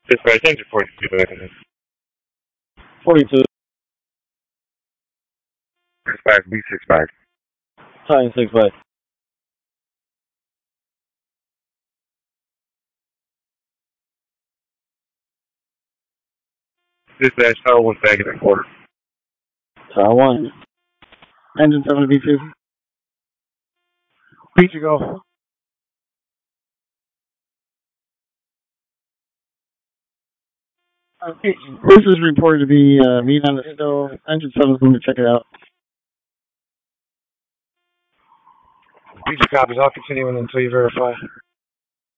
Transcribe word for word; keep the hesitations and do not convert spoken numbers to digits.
Dispatch, engine forty-two, Anthony. forty-two. Dispatch, B six five. Titan six five. Dispatch, Tower one, baggage and quarter. Tower one. Engine seven to B two. Beach you go. Uh, this is reported to be uh, meat on the stove. Engine seven is going to check it out. B G copies. I'll continue until you verify.